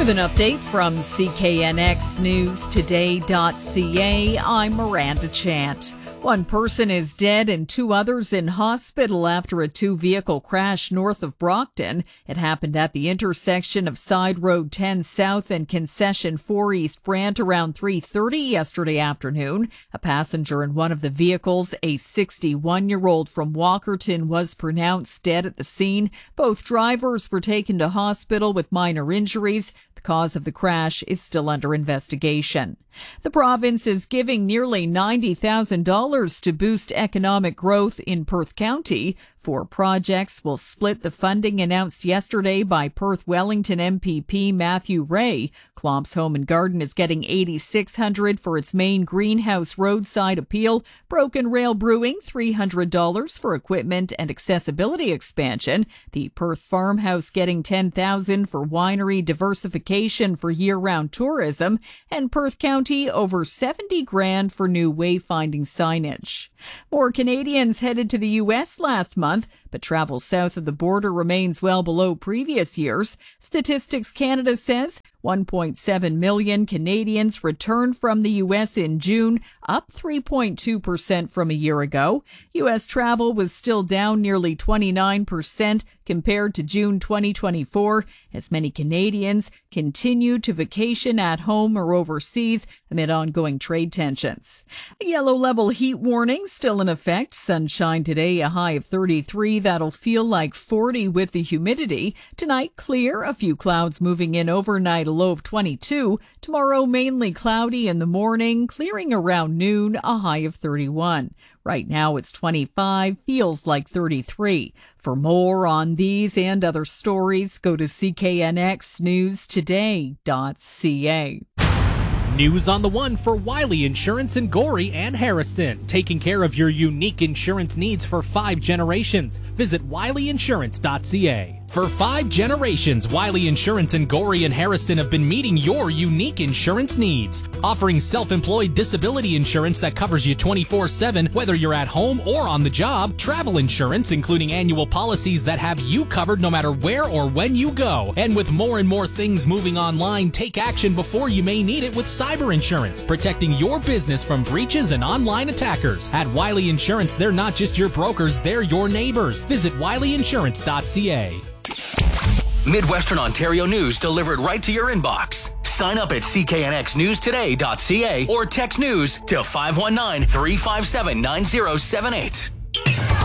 With an update from CKNXNewsToday.ca, I'm Miranda Chant. One person is dead and two others in hospital after a two-vehicle crash north of Brockton. It happened at the intersection of Side Road 10 South and Concession 4 East Brant around 3:30 yesterday afternoon. A passenger in one of the vehicles, a 61-year-old from Walkerton, was pronounced dead at the scene. Both drivers were taken to hospital with minor injuries. The cause of the crash is still under investigation. The province is giving nearly $90,000 to boost economic growth in Perth County. 4 projects will split the funding announced yesterday by Perth Wellington MPP Matthew Ray. Clomps Home and Garden is getting $8,600 for its main greenhouse roadside appeal. Broken Rail Brewing, $300 for equipment and accessibility expansion. The Perth Farmhouse getting $10,000 for winery diversification for year-round tourism. And Perth County over $70,000 for new wayfinding signage. More Canadians headed to the U.S. last month, but travel south of the border remains well below previous years. Statistics Canada says 1.7 million Canadians returned from the U.S. in June, up 3.2% from a year ago. U.S. travel was still down nearly 29% compared to June 2024, as many Canadians continue to vacation at home or overseas amid ongoing trade tensions. A yellow level heat warning still in effect. Sunshine today, a high of 33. That'll feel like 40 with the humidity. Tonight, clear, a few clouds moving in overnight, a low of 22. Tomorrow, mainly cloudy in the morning, clearing around noon, a high of 31. Right now, it's 25, feels like 33. For more on these and other stories, go to CKNXNewsToday.ca. News on the One for Wiley Insurance in Gorey and Harriston. Taking care of your unique insurance needs for 5 generations. Visit wileyinsurance.ca. For 5 generations, Wiley Insurance in Gorey and Harriston have been meeting your unique insurance needs. Offering self-employed disability insurance that covers you 24/7, whether you're at home or on the job. Travel insurance, including annual policies that have you covered no matter where or when you go. And with more and more things moving online, take action before you may need it with cyber insurance, protecting your business from breaches and online attackers. At Wiley Insurance, they're not just your brokers, they're your neighbors. Visit wileyinsurance.ca. Midwestern Ontario news delivered right to your inbox. Sign up at cknxnewstoday.ca or text news to 519-357-9078.